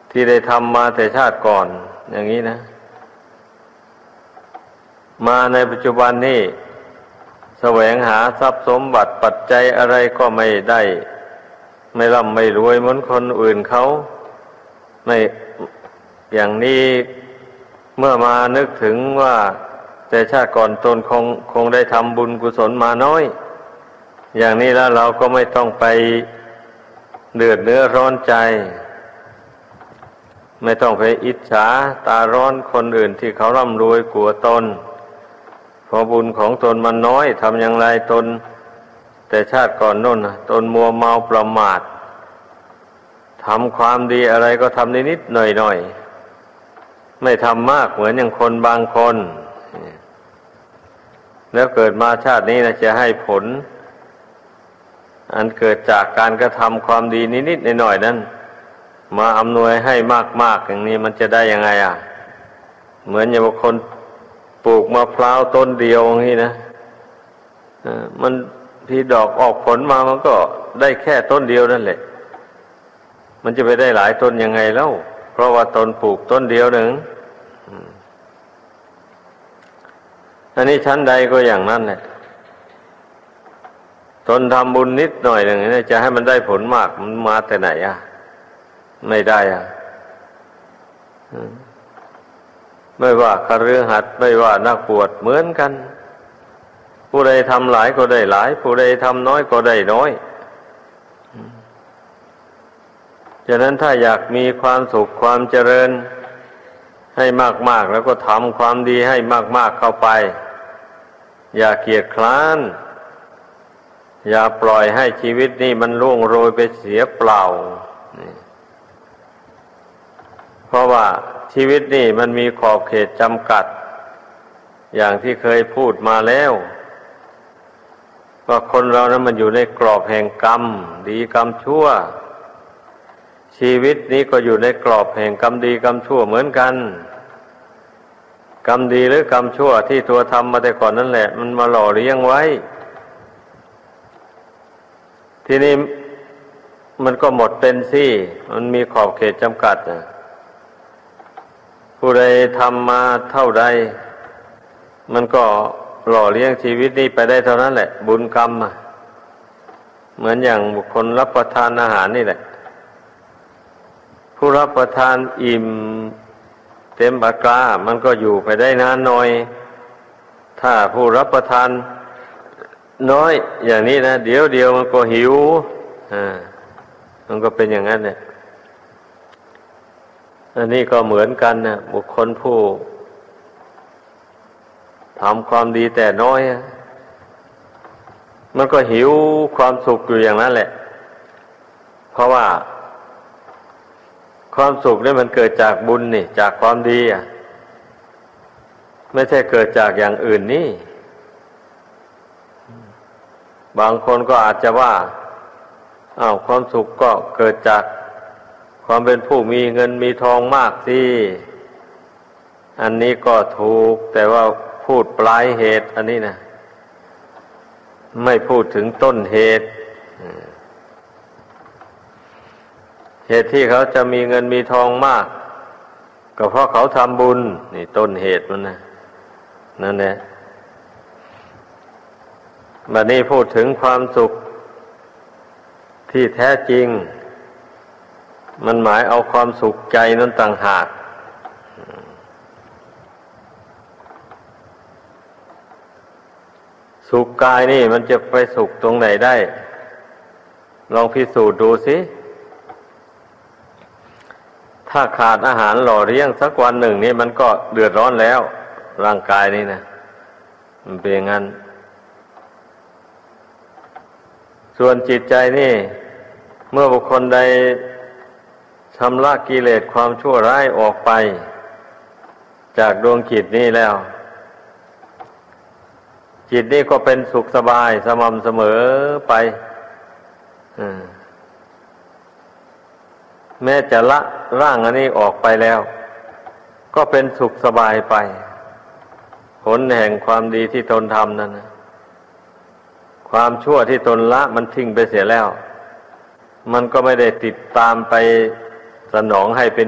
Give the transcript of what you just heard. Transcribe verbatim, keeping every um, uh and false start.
ที่ได้ทำมาแต่ชาติก่อนอย่างนี้นะมาในปัจจุบันนี้แสวงหาทรัพย์สมบัติปัจจัยอะไรก็ไม่ได้ไม่ร่ำไม่รวยเหมือนคนอื่นเขาไม่อย่างนี้เมื่อมานึกถึงว่าแต่ชาติก่อนตนคงคงได้ทำบุญกุศลมาน้อยอย่างนี้แล้วเราก็ไม่ต้องไปเดือดเนื้อร้อนใจไม่ต้องไปอิจฉาตาร้อนคนอื่นที่เขาร่ำรวยกว่าตนเพราะบุญของตนมันน้อยทำอย่างไรตนแต่ชาติก่อนโน่นตนมัวเมาประมาททำความดีอะไรก็ทำนิดๆหน่อยๆไม่ทำมากเหมือนอย่างคนบางคนแล้วเกิดมาชาตินี้นะจะให้ผลอันเกิดจากการกระทำความดีนิดๆหน่อยๆนั้นมาอำนวยให้มากๆอย่างนี้มันจะได้ยังไงอ่ะเหมือนอย่างคนปลูกมะพร้าวต้นเดียวอย่างนี้นะมันที่ดอกออกผลมามันก็ได้แค่ต้นเดียวนั่นแหละมันจะไปได้หลายต้นยังไงแล้วเพราะว่าตนปลูกต้นเดียวหนึ่งอันนี้ชั้นใดก็อย่างนั้นแหละตนทำบุญนิดหน่อยหนึ่งจะให้มันได้ผลมากมันมาแต่ไหนอ่ะไม่ได้อ่ะไม่ว่าคฤหัสถ์ไม่ว่านักบวชเหมือนกันผู้ใดทำหลายก็ได้หลายผู้ใดทำน้อยก็ได้น้อยฉะนั้นถ้าอยากมีความสุขความเจริญให้มากๆแล้วก็ทำความดีให้มากๆเข้าไปอย่าเกียจคร้านอย่าปล่อยให้ชีวิตนี่มันล่วงโรยไปเสียเปล่าเพราะว่าชีวิตนี่มันมีขอบเขตจำกัดอย่างที่เคยพูดมาแล้วว่าคนเรานั้นมันอยู่ในกรอบแห่งกรรมดีกรรมชั่วชีวิตนี้ก็อยู่ในกรอบแห่งกรรมดีกรรมชั่วเหมือนกันกรรมดีหรือกรรมชั่วที่ตัวทำมาแต่ก่อนนั่นแหละมันมาหล่อเลี้ยงไว้ทีนี้มันก็หมดเป็นสิมันมีขอบเขตจำกัดนะผู้ใดทำมาเท่าใดมันก็หล่อเลี้ยงชีวิตนี้ไปได้เท่านั้นแหละบุญกรรมอ่ะเหมือนอย่างบุคคลรับประทานอาหารนี่แหละผู้รับประทานอิ่มเต็มอัตรามันก็อยู่ไปได้นานหน่อยถ้าผู้รับประทานน้อยอย่างนี้นะเดี๋ยวเดียวมันก็หิวอ่ามันก็เป็นอย่างนั้นเนี่ยอันนี้ก็เหมือนกันนะบุคคลผู้ทำความดีแต่น้อยมันก็หิวความสุขอยู่อย่างนั้นแหละเพราะว่าความสุขนี่มันเกิดจากบุญนี่จากความดีอ่ะไม่ใช่เกิดจากอย่างอื่นนี่บางคนก็อาจจะว่าอ้าวความสุขก็เกิดจากความเป็นผู้มีเงินมีทองมากสิอันนี้ก็ถูกแต่ว่าพูดปลายเหตุอันนี้นะไม่พูดถึงต้นเหตุเหตุที่เขาจะมีเงินมีทองมากก็เพราะเขาทำบุญนี่ต้นเหตุมันนะนั่นแหละบัดนี้พูดถึงความสุขที่แท้จริงมันหมายเอาความสุขใจนั่นต่างหากสุขกายนี่มันจะไปสุขตรงไหนได้ลองพิสูจน์ดูสิถ้าขาดอาหารหล่อเลี้ยงสักวันหนึ่งนี่มันก็เดือดร้อนแล้วร่างกายนี่นะมันเป็นอย่างนั้นส่วนจิตใจนี่เมื่อบุคคลใดชำระกิเลสความชั่วร้ายออกไปจากดวงจิตนี้แล้วจิตนี่ก็เป็นสุขสบายสม่ำเสมอไปแม้จะละร่างอันนี้ออกไปแล้วก็เป็นสุขสบายไปผลแห่งความดีที่ตนทำนั่นนะความชั่วที่ตนละมันทิ้งไปเสียแล้วมันก็ไม่ได้ติดตามไปสนองให้เป็น